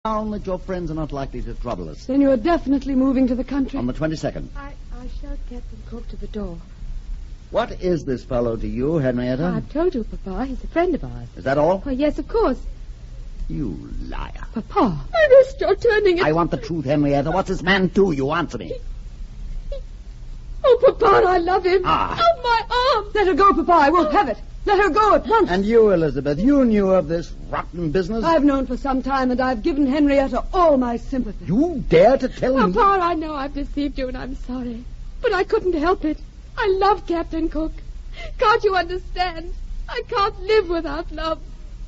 Down that your friends are not likely to trouble us. Then you're definitely moving to the country? On the 22nd. I showed Captain Cook to the door. What is this fellow to you, Henrietta? I've told you, Papa. He's a friend of ours. Is that all? Oh, yes, of course. You liar. Papa. Ernest, you're turning it... I want the truth, Henrietta. What's this man do? You answer me. Oh, Papa, I love him. Ah. Oh, my arm. Let her go, Papa. I won't have it. Let her go at once. And you, Elizabeth, you knew of this rotten business? I've known for some time, and I've given Henrietta all my sympathy. You dare to tell me? Papa, I know I've deceived you, and I'm sorry. But I couldn't help it. I love Captain Cook. Can't you understand? I can't live without love.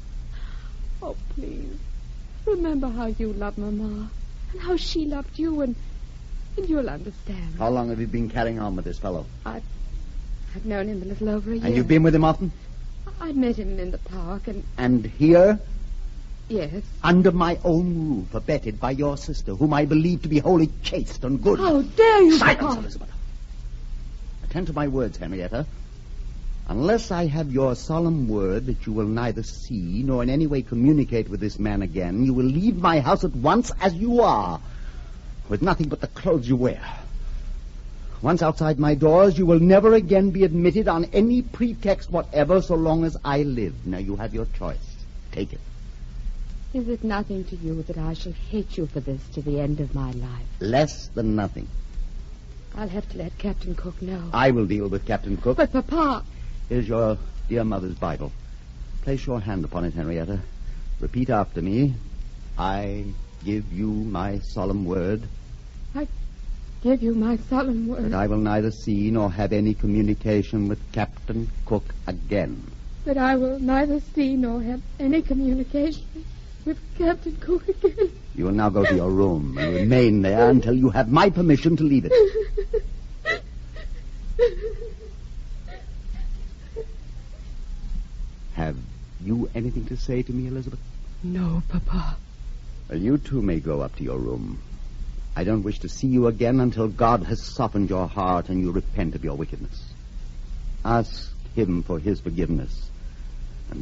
Oh, please. Remember how you loved Mama, and how she loved you, and you'll understand. How long have you been carrying on with this fellow? I've known him a little over a year. And you've been with him often? I met him in the park, and... And here? Yes. Under my own roof, abetted by your sister, whom I believe to be wholly chaste and good. How dare you, Silence, Papa. Elizabeth. Attend to my words, Henrietta. Unless I have your solemn word that you will neither see nor in any way communicate with this man again, you will leave my house at once as you are, with nothing but the clothes you wear. Once outside my doors, you will never again be admitted on any pretext whatever so long as I live. Now, you have your choice. Take it. Is it nothing to you that I shall hate you for this to the end of my life? Less than nothing. I'll have to let Captain Cook know. I will deal with Captain Cook. But, Papa... Here's your dear mother's Bible. Place your hand upon it, Henrietta. Repeat after me. I give you my solemn word. I give you my solemn word. That I will neither see nor have any communication with Captain Cook again. That I will neither see nor have any communication with Captain Cook again. You will now go to your room and remain there until you have my permission to leave it. Have you anything to say to me, Elizabeth? No, Papa. Well, you too may go up to your room. I don't wish to see you again until God has softened your heart and you repent of your wickedness. Ask him for his forgiveness